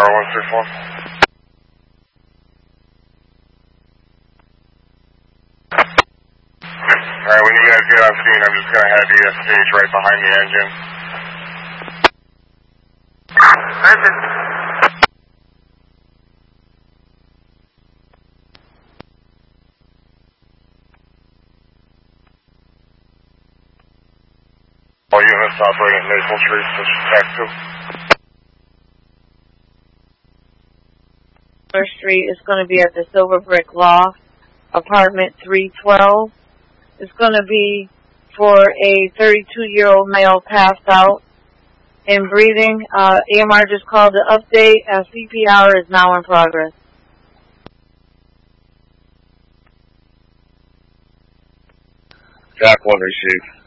Tower 161. Alright, when you guys get on scene, I'm just going to have you stage right behind the engine. Engine. All units operating at Maple Street, switch back to. First Street is going to be at the Silver Brick Loft, apartment 312. It's going to be for a 32-year-old male passed out and breathing. AMR just called to update. CPR is now in progress. Jack 1 received.